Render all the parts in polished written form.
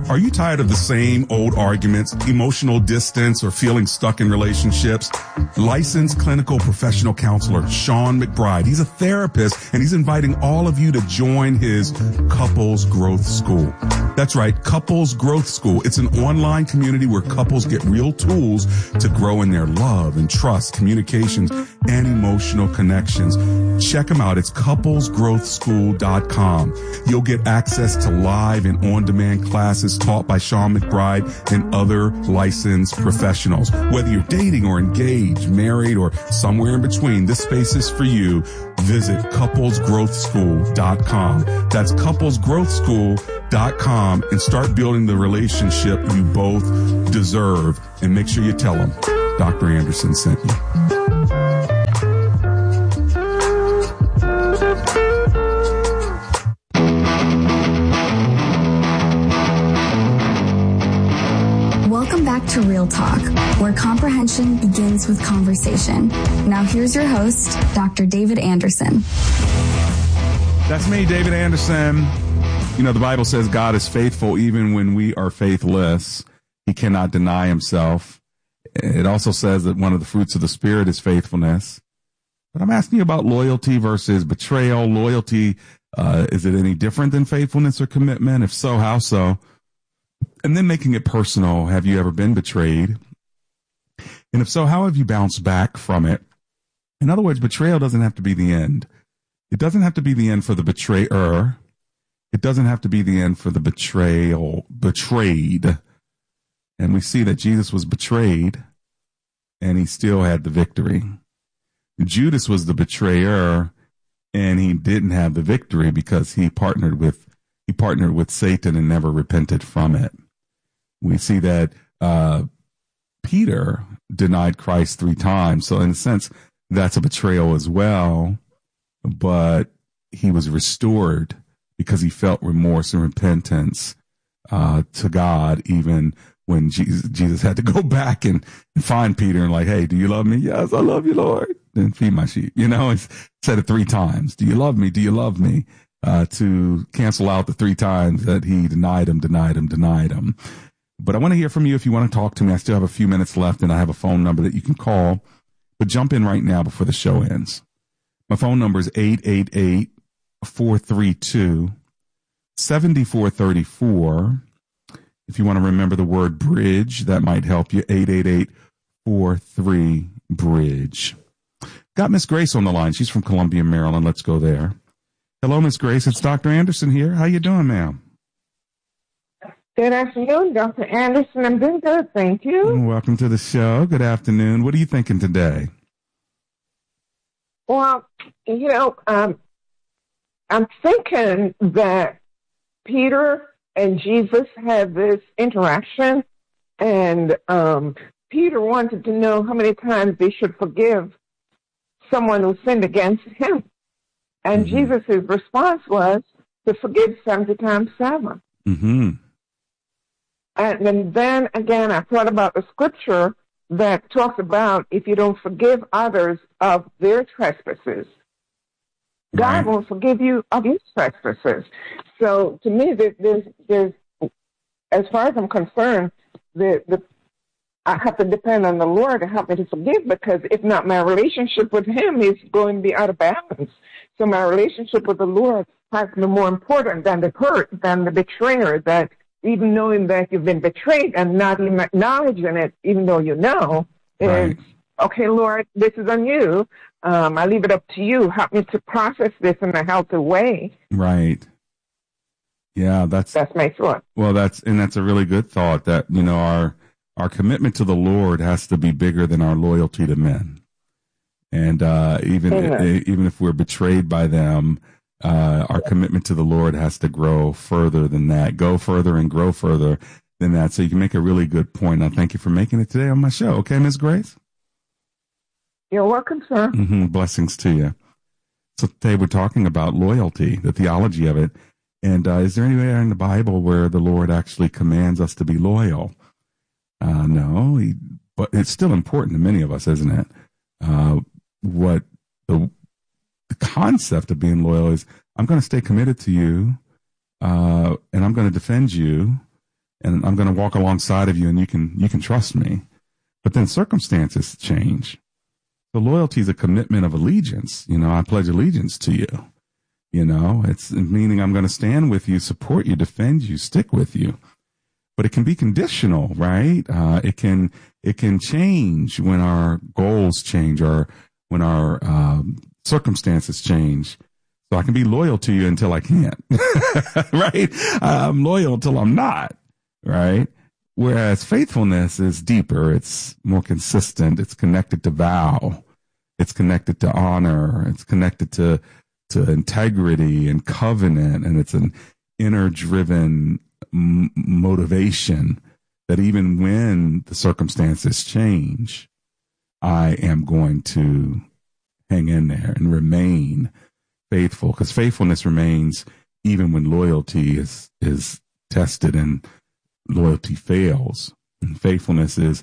Are you tired of the same old arguments, emotional distance, or feeling stuck in relationships? Licensed clinical professional counselor Sean McBride, he's a therapist, and he's inviting all of you to join his Couples Growth School. That's right, Couples Growth School. It's an online community where couples get real tools to grow in their love and trust, communications, and emotional connections. Check them out. It's couplesgrowthschool.com. You'll get access to live and on-demand classes taught by Sean McBride and other licensed professionals. Whether you're dating or engaged, married, or somewhere in between, this space is for you. Visit couplesgrowthschool.com. That's couplesgrowthschool.com and start building the relationship you both deserve. And make sure you tell them Dr. Anderson sent you. Welcome back to Real Talk, where comprehension begins with conversation. Now here's your host, Dr. David Anderson. That's me, David Anderson. You know, the Bible says God is faithful even when we are faithless. He cannot deny himself. It also says that one of the fruits of the Spirit is faithfulness. But I'm asking you about loyalty versus betrayal. Loyalty, is it any different than faithfulness or commitment? If so, how so? And then making it personal. Have you ever been betrayed? And if so, how have you bounced back from it? In other words, betrayal doesn't have to be the end. It doesn't have to be the end for the betrayer. It doesn't have to be the end for the betrayed. And we see that Jesus was betrayed and he still had the victory. Judas was the betrayer and he didn't have the victory because he partnered with Satan and never repented from it. We see that Peter denied Christ 3 times. So in a sense, that's a betrayal as well. But he was restored because he felt remorse and repentance to God, even when Jesus had to go back and find Peter and like, hey, do you love me? Yes, I love you, Lord. Then feed my sheep. You know, he said it 3 times. Do you love me? Do you love me? To cancel out the 3 times that he denied him. But I want to hear from you if you want to talk to me. I still have a few minutes left and I have a phone number that you can call. But jump in right now before the show ends. My phone number is 888-432-7434. If you want to remember the word bridge, that might help you. 888-43-BRIDGE. Got Miss Grace on the line. She's from Columbia, Maryland. Let's go there. Hello, Miss Grace. It's Dr. Anderson here. How you doing, ma'am? Good afternoon, Dr. Anderson. I'm doing good, thank you. Welcome to the show. Good afternoon. What are you thinking today? Well, you know, I'm thinking that Peter and Jesus had this interaction, and Peter wanted to know how many times they should forgive someone who sinned against him. And Jesus' response was to forgive 70 times 7. Mm-hmm. And then again, I thought about the scripture that talks about if you don't forgive others of their trespasses, God won't forgive you of your trespasses. So to me, there's as far as I'm concerned, I have to depend on the Lord to help me to forgive, because if not, my relationship with him is going to be out of balance. So my relationship with the Lord has to be more important than the hurt, than the betrayer, that even knowing that you've been betrayed and not even acknowledging it, even though you know, is, okay, Lord, this is on you. I leave it up to you. Help me to process this in a healthy way. Right. Yeah, that's my thought. Well, that's a really good thought, that, you know, our commitment to the Lord has to be bigger than our loyalty to men. And even if we're betrayed by them, our commitment to the Lord has to grow further than that, go further and grow further than that. So you can make a really good point. I thank you for making it today on my show. Okay, Ms. Grace? You're welcome, sir. Blessings to you. So today we're talking about loyalty, the theology of it. And is there anywhere in the Bible where the Lord actually commands us to be loyal? No, but it's still important to many of us, isn't it? What the concept of being loyal is, I'm going to stay committed to you, and I'm going to defend you, and I'm going to walk alongside of you, and you can trust me. But then circumstances change. So loyalty is a commitment of allegiance. I pledge allegiance to you. It's meaning I'm going to stand with you, support you, defend you, stick with you. But it can be conditional, right? It can change when our goals change or when our circumstances change. So I can be loyal to you until I can't, right? I'm loyal until I'm not, right? Whereas faithfulness is deeper. It's more consistent. It's connected to vow. It's connected to honor. It's connected to integrity and covenant. And it's an inner driven motivation that even when the circumstances change, I am going to hang in there and remain faithful, because faithfulness remains even when loyalty is tested and loyalty fails. And faithfulness is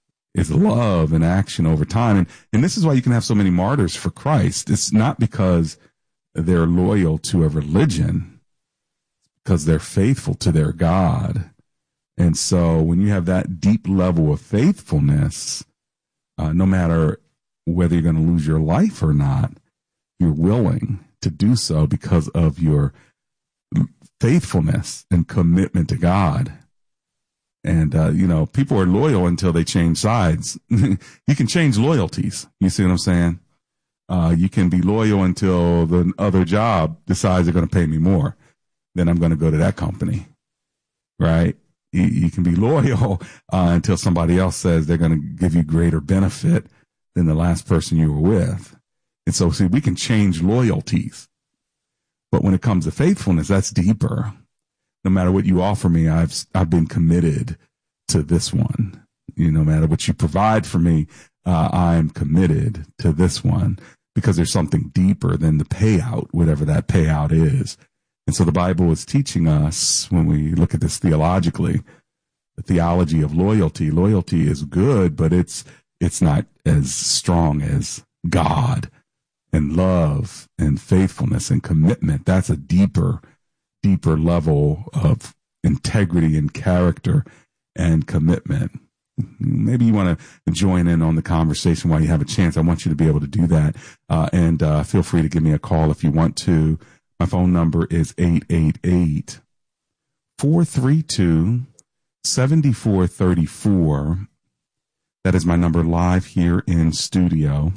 love and action over time. And this is why you can have so many martyrs for Christ. It's not because they're loyal to a religion, because they're faithful to their God. And so when you have that deep level of faithfulness, no matter whether you're going to lose your life or not, you're willing to do so because of your faithfulness and commitment to God. And, people are loyal until they change sides. You can change loyalties. You see what I'm saying? You can be loyal until the other job decides they're going to pay me more. Then I'm going to go to that company, right? You can be loyal until somebody else says they're going to give you greater benefit than the last person you were with. And so, see, we can change loyalties. But when it comes to faithfulness, that's deeper. No matter what you offer me, I've been committed to this one. No matter what you provide for me, I'm committed to this one, because there's something deeper than the payout, whatever that payout is. And so the Bible is teaching us, when we look at this theologically, the theology of loyalty. Loyalty is good, but it's not as strong as God and love and faithfulness and commitment. That's a deeper level of integrity and character and commitment. Maybe you want to join in on the conversation while you have a chance. I want you to be able to do that. And feel free to give me a call if you want to. My phone number is 888-432-7434. That is my number live here in studio.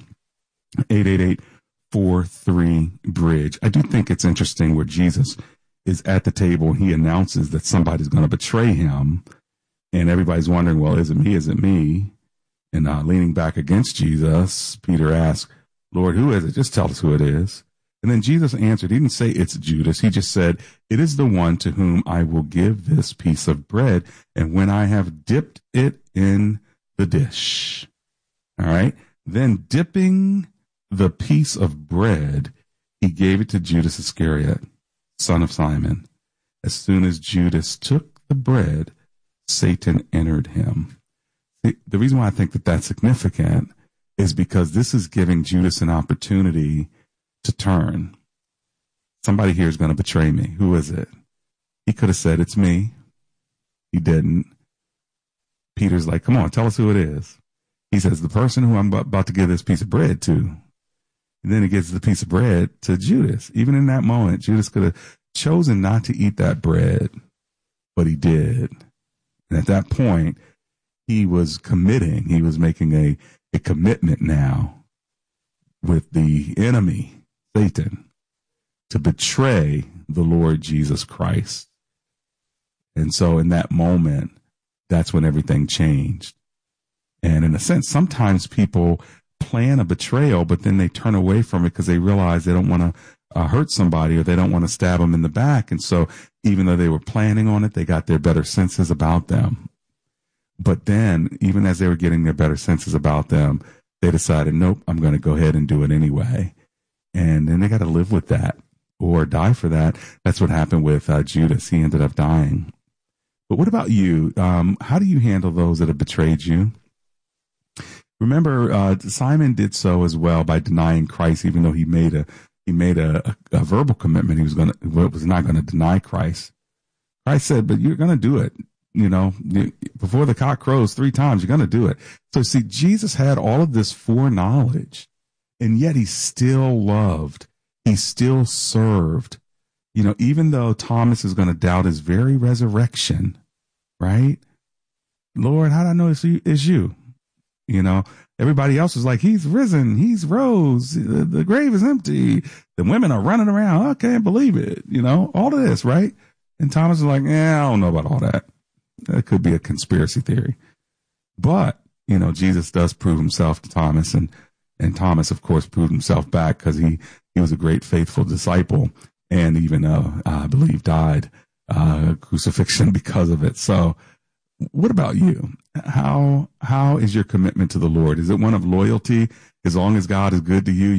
888-43-BRIDGE. I do think it's interesting where Jesus is at the table and he announces that somebody's going to betray him. And everybody's wondering, well, is it me? Is it me? And leaning back against Jesus, Peter asked, Lord, who is it? Just tell us who it is. And then Jesus answered. He didn't say it's Judas. He just said, it is the one to whom I will give this piece of bread. And when I have dipped it in the dish. All right. Then dipping the piece of bread, he gave it to Judas Iscariot, son of Simon. As soon as Judas took the bread, Satan entered him. The reason why I think that that's significant is because this is giving Judas an opportunity to turn. Somebody here is going to betray me. Who is it? He could have said, it's me. He didn't. Peter's like, come on, tell us who it is. He says, the person who I'm about to give this piece of bread to. And then he gives the piece of bread to Judas. Even in that moment, Judas could have chosen not to eat that bread, but he did. And at that point, he was committing. He was making a commitment now with the enemy, Satan, to betray the Lord Jesus Christ. And so in that moment, that's when everything changed. And in a sense, sometimes people plan a betrayal, but then they turn away from it because they realize they don't want to hurt somebody, or they don't want to stab them in the back. And so even though they were planning on it, they got their better senses about them. But then even as they were getting their better senses about them, they decided, nope, I'm going to go ahead and do it anyway. And then they got to live with that or die for that. That's what happened with Judas. He ended up dying. But what about you? How do you handle those that have betrayed you? Remember, Simon did so as well by denying Christ, even though he made a verbal commitment. He was not going to deny Christ. Christ said, but you're going to do it. before the cock crows 3 times, you're going to do it. So see, Jesus had all of this foreknowledge, and yet he still loved. He still served. Even though Thomas is going to doubt his very resurrection, right? Lord, how do I know it's you? Everybody else is like, he's risen, he's rose, the grave is empty, the women are running around, I can't believe it, all of this, right? And Thomas is like, I don't know about all that. That could be a conspiracy theory. But, Jesus does prove himself to Thomas, and Thomas, of course, proved himself back because he was a great faithful disciple, and even, I believe, died crucifixion because of it. So what about you? How is your commitment to the Lord? Is it one of loyalty? As long as God is good to you,